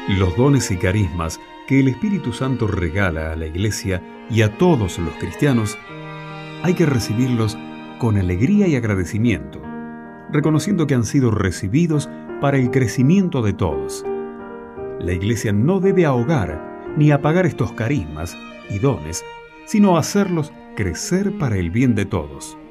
Los dones y carismas que el Espíritu Santo regala a la Iglesia y a todos los cristianos, hay que recibirlos con alegría y agradecimiento, reconociendo que han sido recibidos para el crecimiento de todos. La Iglesia no debe ahogar ni apagar estos carismas y dones, sino hacerlos crecer para el bien de todos.